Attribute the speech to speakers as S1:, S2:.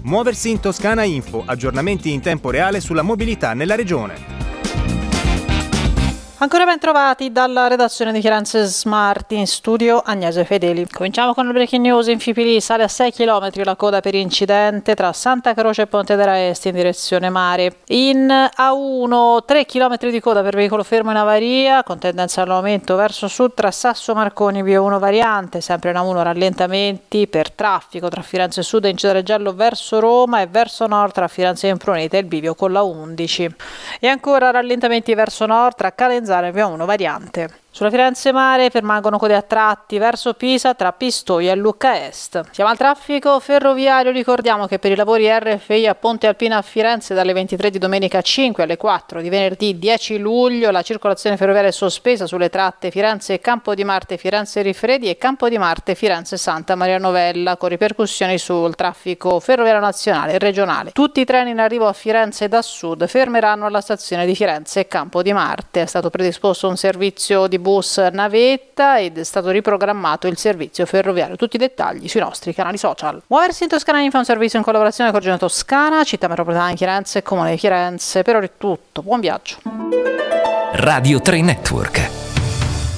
S1: Muoversi in Toscana Info, aggiornamenti in tempo reale sulla mobilità nella regione.
S2: Ancora ben trovati dalla redazione di Firenze Smart, in studio Agnese Fedeli. Cominciamo con il breaking news. In Fipili sale a 6 km la coda per incidente tra Santa Croce e Ponte della Este in direzione mare. In A1 3 km di coda per veicolo fermo in avaria con tendenza all'aumento verso sud tra Sasso Marconi via 1 variante. Sempre in A1 rallentamenti per traffico tra Firenze Sud e Incidere Giallo verso Roma e verso nord tra Firenze Impruneta e il bivio con la 11. E ancora rallentamenti verso nord tra Calenzano via 1 variante. Sulla Firenze Mare permangono code a tratti verso Pisa tra Pistoia e Lucca Est. Siamo al traffico ferroviario, ricordiamo che per i lavori RFI a Ponte Alpina a Firenze dalle 23 di domenica 5 alle 4 di venerdì 10 luglio la circolazione ferroviaria è sospesa sulle tratte Firenze Campo di Marte Firenze Rifredi e Campo di Marte Firenze Santa Maria Novella con ripercussioni sul traffico ferroviario nazionale e regionale. Tutti i treni in arrivo a Firenze da sud fermeranno alla stazione di Firenze e Campo di Marte. È stato predisposto un servizio di bus navetta ed è stato riprogrammato il servizio ferroviario. Tutti i dettagli sui nostri canali social. Muoversi in Toscana Info è un servizio in collaborazione con Regione Toscana, Città Metropolitana di Firenze e Comune di Firenze. Per ora è tutto. Buon viaggio.
S3: Radio 3 Network.